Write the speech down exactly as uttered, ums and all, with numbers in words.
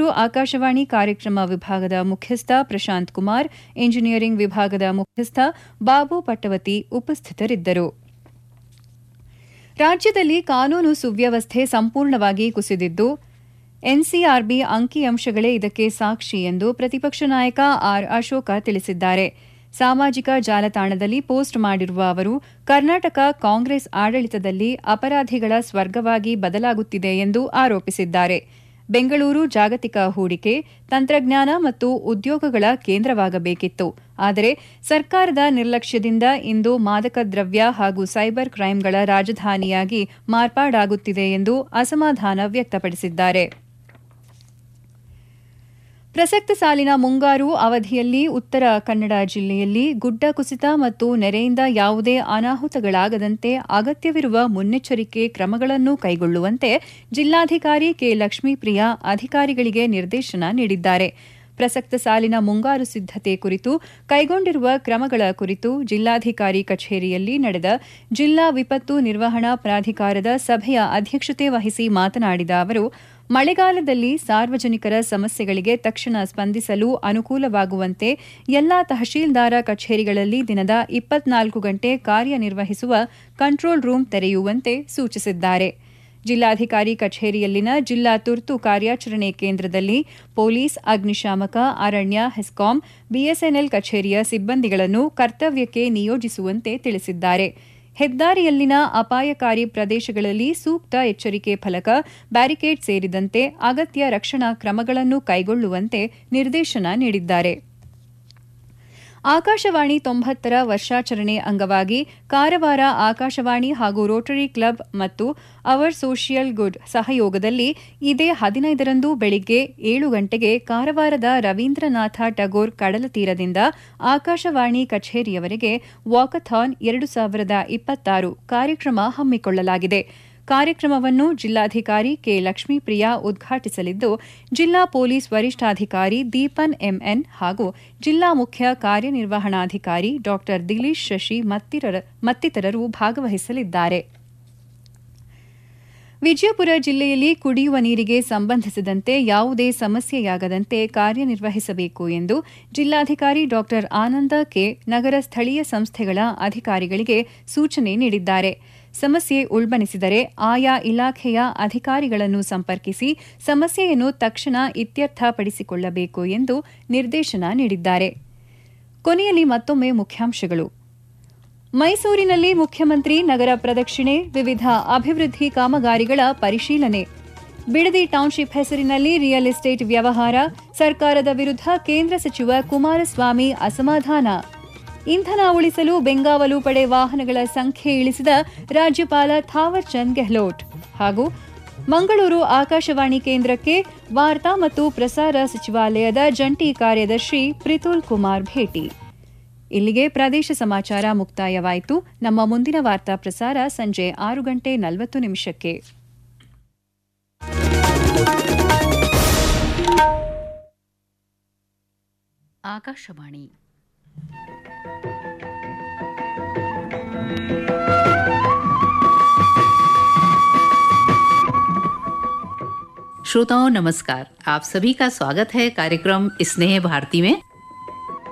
ಬೆಂಗಳೂರು ಆಕಾಶವಾಣಿ ಕಾರ್ಯಕ್ರಮ ವಿಭಾಗದ ಮುಖ್ಯಸ್ಥ ಪ್ರಶಾಂತ್ ಕುಮಾರ್, ಇಂಜಿನಿಯರಿಂಗ್ ವಿಭಾಗದ ಮುಖ್ಯಸ್ಥ ಬಾಬು ಪಟ್ಟವತಿ ಉಪಸ್ಥಿತರಿದ್ದರು. ರಾಜ್ಯದಲ್ಲಿ ಕಾನೂನು ಸುವ್ಯವಸ್ಥೆ ಸಂಪೂರ್ಣವಾಗಿ ಕುಸಿದಿದ್ದು, ಎನ್ಸಿಆರ್ಬಿ ಅಂಕಿಅಂಶಗಳೇ ಇದಕ್ಕೆ ಸಾಕ್ಷಿ ಎಂದು ಪ್ರತಿಪಕ್ಷ ನಾಯಕ ಆರ್ ಅಶೋಕ ತಿಳಿಸಿದ್ದಾರೆ. ಸಾಮಾಜಿಕ ಜಾಲತಾಣದಲ್ಲಿ ಪೋಸ್ಟ್ ಮಾಡಿರುವ ಅವರು, ಕರ್ನಾಟಕ ಕಾಂಗ್ರೆಸ್ ಆಡಳಿತದಲ್ಲಿ ಅಪರಾಧಿಗಳ ಸ್ವರ್ಗವಾಗಿ ಬದಲಾಗುತ್ತಿದೆ ಎಂದು ಆರೋಪಿಸಿದ್ದಾರೆ. ಬೆಂಗಳೂರು ಜಾಗತಿಕ ಹೂಡಿಕೆ, ತಂತ್ರಜ್ಞಾನ ಮತ್ತು ಉದ್ಯೋಗಗಳ ಕೇಂದ್ರವಾಗಬೇಕಿತ್ತು. ಆದರೆ ಸರ್ಕಾರದ ನಿರ್ಲಕ್ಷ್ಯದಿಂದ ಇಂದು ಮಾದಕ ದ್ರವ್ಯ ಹಾಗೂ ಸೈಬರ್ ಕ್ರೈಂಗಳ ರಾಜಧಾನಿಯಾಗಿ ಮಾರ್ಪಾಡಾಗುತ್ತಿದೆ ಎಂದು ಅಸಮಾಧಾನ ವ್ಯಕ್ತಪಡಿಸಿದ್ದಾರೆ. ಪ್ರಸಕ್ತ ಸಾಲಿನ ಮುಂಗಾರು ಅವಧಿಯಲ್ಲಿ ಉತ್ತರ ಕನ್ನಡ ಜಿಲ್ಲೆಯಲ್ಲಿ ಗುಡ್ಡ ಕುಸಿತ ಮತ್ತು ನೆರೆಯಿಂದ ಯಾವುದೇ ಅನಾಹುತಗಳಾಗದಂತೆ ಅಗತ್ಯವಿರುವ ಮುನ್ನೆಚ್ಚರಿಕೆ ಕ್ರಮಗಳನ್ನು ಕೈಗೊಳ್ಳುವಂತೆ ಜಿಲ್ಲಾಧಿಕಾರಿ ಕೆ ಲಕ್ಷ್ಮೀಪ್ರಿಯಾ ಅಧಿಕಾರಿಗಳಿಗೆ ನಿರ್ದೇಶನ ನೀಡಿದ್ದಾರೆ. ಪ್ರಸಕ್ತ ಸಾಲಿನ ಮುಂಗಾರು ಸಿದ್ದತೆ ಕುರಿತು ಕೈಗೊಂಡಿರುವ ಕ್ರಮಗಳ ಕುರಿತು ಜಿಲ್ಲಾಧಿಕಾರಿ ಕಚೇರಿಯಲ್ಲಿ ನಡೆದ ಜಿಲ್ಲಾ ವಿಪತ್ತು ನಿರ್ವಹಣಾ ಪ್ರಾಧಿಕಾರದ ಸಭೆಯ ಅಧ್ಯಕ್ಷತೆ ವಹಿಸಿ ಮಾತನಾಡಿದ ಅವರು, ಮಳೆಗಾಲದಲ್ಲಿ ಸಾರ್ವಜನಿಕರ ಸಮಸ್ಯೆಗಳಿಗೆ ತಕ್ಷಣ ಸ್ಪಂದಿಸಲು ಅನುಕೂಲವಾಗುವಂತೆ ಎಲ್ಲಾ ತಹಶೀಲ್ದಾರ ಕಚೇರಿಗಳಲ್ಲಿ ದಿನದ ಇಪ್ಪತ್ನಾಲ್ಕು ಗಂಟೆ ಕಾರ್ಯನಿರ್ವಹಿಸುವ ಕಂಟ್ರೋಲ್ ರೂಂ ತೆರೆಯುವಂತೆ ಸೂಚಿಸಿದ್ದಾರೆ. ಜಿಲ್ಲಾಧಿಕಾರಿ ಕಚೇರಿಯಲ್ಲಿನ ಜಿಲ್ಲಾ ತುರ್ತು ಕಾರ್ಯಾಚರಣೆ ಕೇಂದ್ರದಲ್ಲಿ ಪೊಲೀಸ್, ಅಗ್ನಿಶಾಮಕ, ಅರಣ್ಯ, ಹೆಸ್ಕಾಂ, ಬಿಎಸ್ಎನ್ಎಲ್ ಕಚೇರಿಯ ಸಿಬ್ಬಂದಿಗಳನ್ನು ಕರ್ತವ್ಯಕ್ಕೆ ನಿಯೋಜಿಸುವಂತೆ ತಿಳಿಸಿದ್ದಾರೆ. ಹೆದ್ದಾರಿಯಲ್ಲಿನ ಅಪಾಯಕಾರಿ ಪ್ರದೇಶಗಳಲ್ಲಿ ಸೂಕ್ತ ಎಚ್ಚರಿಕೆ ಫಲಕ, ಬ್ಯಾರಿಕೇಡ್ ಸೇರಿದಂತೆ ಅಗತ್ಯ ರಕ್ಷಣಾ ಕ್ರಮಗಳನ್ನು ಕೈಗೊಳ್ಳುವಂತೆ ನಿರ್ದೇಶನ ನೀಡಿದ್ದಾರೆ. ಆಕಾಶವಾಣಿ ತೊಂಬತ್ತರ ವರ್ಷಾಚರಣೆ ಅಂಗವಾಗಿ ಕಾರವಾರ ಆಕಾಶವಾಣಿ ಹಾಗೂ ರೋಟರಿ ಕ್ಲಬ್ ಮತ್ತು ಅವರ್ ಸೋಷಿಯಲ್ ಗುಡ್ ಸಹಯೋಗದಲ್ಲಿ ಇದೇ ಹದಿನೈದರಂದು ಬೆಳಿಗ್ಗೆ ಏಳು ಗಂಟೆಗೆ ಕಾರವಾರದ ರವೀಂದ್ರನಾಥ ಟಗೋರ್ ಕಡಲತೀರದಿಂದ ಆಕಾಶವಾಣಿ ಕಚೇರಿಯವರೆಗೆ ವಾಕಥಾನ್ ಎರಡು ಸಾವಿರದ ಇಪ್ಪತ್ತಾರು ಕಾರ್ಯಕ್ರಮ ಹಮ್ಮಿಕೊಳ್ಳಲಾಗಿದೆ. ಕಾರ್ಯಕ್ರಮವನ್ನು ಜಿಲ್ಲಾಧಿಕಾರಿ ಕೆ ಲಕ್ಷ್ಮೀಪ್ರಿಯಾ ಉದ್ಘಾಟಿಸಲಿದ್ದು, ಜಿಲ್ಲಾ ಪೊಲೀಸ್ ವರಿಷ್ಠಾಧಿಕಾರಿ ದೀಪನ್ ಎಂಎನ್ ಹಾಗೂ ಜಿಲ್ಲಾ ಮುಖ್ಯ ಕಾರ್ಯನಿರ್ವಹಣಾಧಿಕಾರಿ ಡಾ ದಿಲೀಶ್ ಶಶಿ ಮತ್ತಿತರರು ಭಾಗವಹಿಸಲಿದ್ದಾರೆ. ವಿಜಯಪುರ ಜಿಲ್ಲೆಯಲ್ಲಿ ಕುಡಿಯುವ ನೀರಿಗೆ ಸಂಬಂಧಿಸಿದಂತೆ ಯಾವುದೇ ಸಮಸ್ಯೆಯಾಗದಂತೆ ಕಾರ್ಯನಿರ್ವಹಿಸಬೇಕು ಎಂದು ಜಿಲ್ಲಾಧಿಕಾರಿ ಡಾ ಆನಂದ ಕೆ ನಗರ ಸ್ಥಳೀಯ ಸಂಸ್ಥೆಗಳ ಅಧಿಕಾರಿಗಳಿಗೆ ಸೂಚನೆ ನೀಡಿದ್ದಾರೆ. ಸಮಸ್ಯೆ ಉಲ್ಬಣಿಸಿದರೆ ಆಯಾ ಇಲಾಖೆಯ ಅಧಿಕಾರಿಗಳನ್ನು ಸಂಪರ್ಕಿಸಿ ಸಮಸ್ಯೆಯನ್ನು ತಕ್ಷಣ ಇತ್ಯರ್ಥಪಡಿಸಿಕೊಳ್ಳಬೇಕು ಎಂದು ನಿರ್ದೇಶನ ನೀಡಿದ್ದಾರೆ. ಕೊನೆಯಲ್ಲಿ ಮತ್ತೊಮ್ಮೆ ಮುಖ್ಯಾಂಶಗಳು. ಮೈಸೂರಿನಲ್ಲಿ ಮುಖ್ಯಮಂತ್ರಿ ನಗರ ಪ್ರದಕ್ಷಿಣೆ, ವಿವಿಧ ಅಭಿವೃದ್ಧಿ ಕಾಮಗಾರಿಗಳ ಪರಿಶೀಲನೆ. ಬಿಡದಿ ಟೌನ್ಶಿಪ್ ಹೆಸರಿನಲ್ಲಿ ರಿಯಲ್ ಎಸ್ಟೇಟ್ ವ್ಯವಹಾರ, ಸರ್ಕಾರದ ವಿರುದ್ಧ ಕೇಂದ್ರ ಸಚಿವ ಕುಮಾರಸ್ವಾಮಿ ಅಸಮಾಧಾನ. ಇಂಧನ ಉಳಿಸಲು ಬೆಂಗಾವಲು ಪಡೆ ವಾಹನಗಳ ಸಂಖ್ಯೆ ಇಳಿಸಿದ ರಾಜ್ಯಪಾಲ ಥಾವರ್ ಚಂದ್ ಗೆಹ್ಲೋಟ್. ಹಾಗೂ ಮಂಗಳೂರು ಆಕಾಶವಾಣಿ ಕೇಂದ್ರಕ್ಕೆ ವಾರ್ತಾ ಮತ್ತು ಪ್ರಸಾರ ಸಚಿವಾಲಯದ ಜಂಟಿ ಕಾರ್ಯದರ್ಶಿ ಪ್ರಿತುಲ್ ಕುಮಾರ್ ಭೇಟಿ. ಇಲ್ಲಿಗೆ ಪ್ರದೇಶ ಸಮಾಚಾರ ಮುಕ್ತಾಯವಾಯಿತು. ನಮ್ಮ ಮುಂದಿನ ವಾರ್ತಾ ಪ್ರಸಾರ ಸಂಜೆ ಆರು ಗಂಟೆ ನಲವತ್ತು ನಿಮಿಷಕ್ಕೆ. ಆಕಾಶವಾಣಿ श्रोताओं नमस्कार। आप सभी का स्वागत है कार्यक्रम स्नेह भारती में।